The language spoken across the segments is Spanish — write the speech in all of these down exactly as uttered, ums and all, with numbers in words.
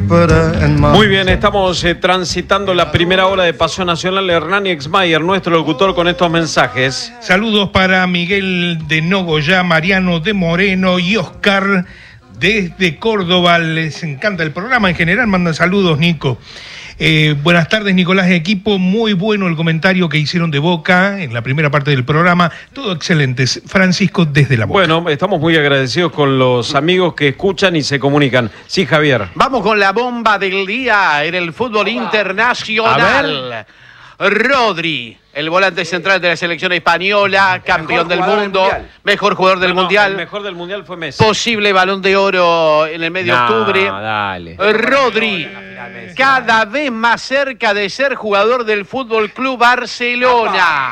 Muy bien, estamos eh, transitando la primera hora de Paseo Nacional. Hernán Exmayer, nuestro locutor, con estos mensajes. Saludos para Miguel de Nogoyá, Mariano de Moreno y Oscar desde Córdoba. Les encanta el programa, en general mandan saludos, Nico. Eh, buenas tardes, Nicolás de equipo. Muy bueno el comentario que hicieron de Boca en la primera parte del programa. Todo excelente. Francisco desde la Boca. Bueno, estamos muy agradecidos con los amigos que escuchan y se comunican. Sí, Javier. Vamos con la bomba del día en el fútbol internacional. Rodri, el volante central de la selección española, campeón del mundo, del mejor jugador del no, mundial. El mejor del mundial fue Messi. Posible balón de oro en el mes de no, octubre. Dale. Rodri, cada vez más cerca de ser jugador del Fútbol Club Barcelona.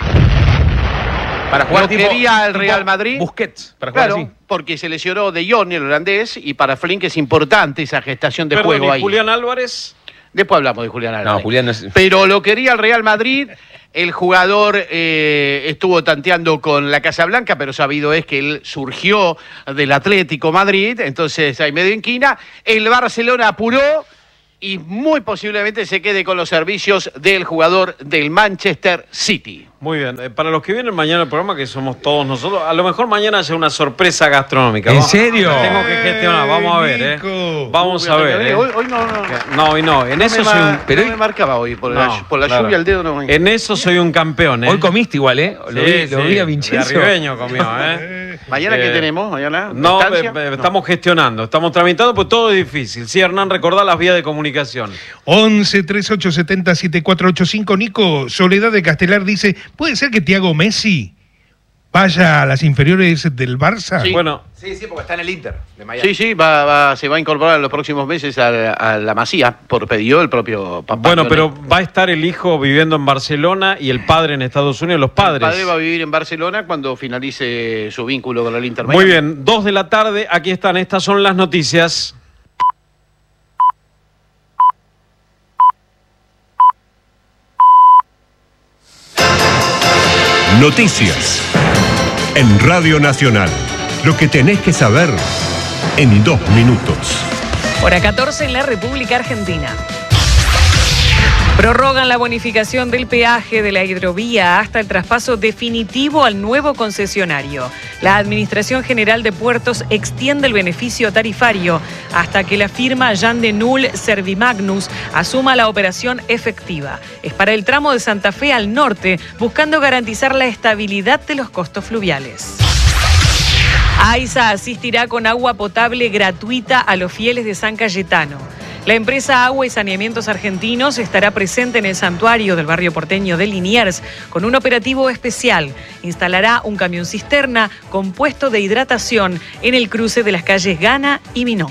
Para jugar Lo tipo, quería el tipo Real Madrid. Busquets, para jugar claro, así. Porque se lesionó De Jong, el holandés, y para Flink es importante esa gestación de Perdón, juego ¿y ahí. Julián Álvarez? Después hablamos de Julián Álvarez. No, Julián no es... Pero lo quería el Real Madrid. El jugador eh, estuvo tanteando con la Casa Blanca, pero sabido es que él surgió del Atlético Madrid, entonces hay medio inquina. El Barcelona apuró y muy posiblemente se quede con los servicios del jugador del Manchester City. Muy bien. Eh, para los que vienen mañana al programa, que somos todos nosotros, a lo mejor mañana haya una sorpresa gastronómica. ¿En Vamos, serio? Tengo que gestionar, vamos a ver, ¿eh? Vamos a ver. ¿eh? Hoy, hoy no, no. No, hoy no. En no eso me soy un... Pero no me marcaba hoy, por la, No, por la claro. lluvia el dedo no me... En eso soy un campeón, ¿eh? Hoy comiste igual, ¿eh? Lo Sí, vi, lo sí, vi a de Vincenzo. arribeño comió, ¿eh? ¿Mañana Eh, qué tenemos? ¿Mañana? No, ¿Estancia? eh, eh, estamos gestionando, estamos tramitando, pues todo es difícil. Sí, Hernán, recordá las vías de comunicación. once, treinta y ocho, setenta, setenta y cuatro ochenta y cinco. Nico, Soledad de Castelar dice, ¿puede ser que Thiago Messi vaya a las inferiores del Barça? Sí. Bueno, Sí, sí, porque está en el Inter de Miami. Sí, sí, va, va, se va a incorporar en los próximos meses a, a la Masía, por pedido del propio papá. bueno, pero va a estar el hijo viviendo en Barcelona y el padre en Estados Unidos, los padres. El padre va a vivir en Barcelona cuando finalice su vínculo con el Inter Miami. Muy bien, dos de la tarde, aquí están, estas son las noticias. Noticias en Radio Nacional. Lo que tenés que saber en dos minutos. Hora catorce en la República Argentina. Prorrogan la bonificación del peaje de la hidrovía hasta el traspaso definitivo al nuevo concesionario. La Administración General de Puertos extiende el beneficio tarifario hasta que la firma Jan de Null Servimagnus asuma la operación efectiva. Es para el tramo de Santa Fe al norte, buscando garantizar la estabilidad de los costos fluviales. AISA asistirá con agua potable gratuita a los fieles de San Cayetano. La empresa Agua y Saneamientos Argentinos estará presente en el santuario del barrio porteño de Liniers con un operativo especial. Instalará un camión cisterna con puesto de hidratación en el cruce de las calles Gana y Minón.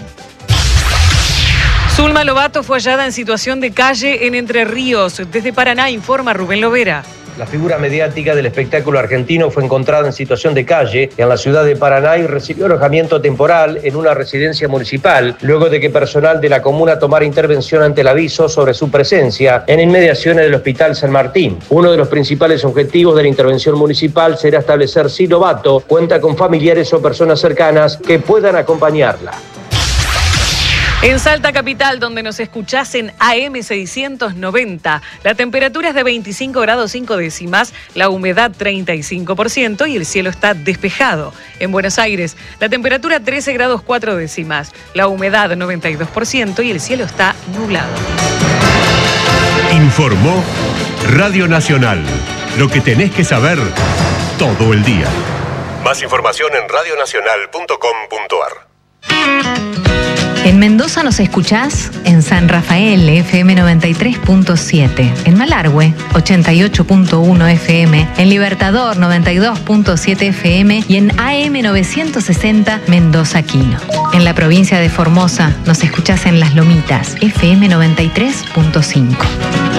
Zulma Lobato fue hallada en situación de calle en Entre Ríos. Desde Paraná informa Rubén Lovera. La figura mediática del espectáculo argentino fue encontrada en situación de calle en la ciudad de Paraná y recibió alojamiento temporal en una residencia municipal, luego de que personal de la comuna tomara intervención ante el aviso sobre su presencia en inmediaciones del Hospital San Martín. Uno de los principales objetivos de la intervención municipal será establecer si Lobato cuenta con familiares o personas cercanas que puedan acompañarla. En Salta Capital, donde nos escuchás en A M seiscientos noventa, la temperatura es de veinticinco grados cinco décimas, la humedad treinta y cinco por ciento y el cielo está despejado. En Buenos Aires, la temperatura trece grados cuatro décimas, la humedad noventa y dos por ciento y el cielo está nublado. Informó Radio Nacional. Lo que tenés que saber todo el día. Más información en radio nacional punto com punto a r. En Mendoza nos escuchás en San Rafael, F M noventa y tres punto siete, en Malargüe, ochenta y ocho punto uno F M, en Libertador, noventa y dos punto siete F M y en A M novecientos sesenta Mendoza Quino. En la provincia de Formosa nos escuchás en Las Lomitas, F M noventa y tres punto cinco.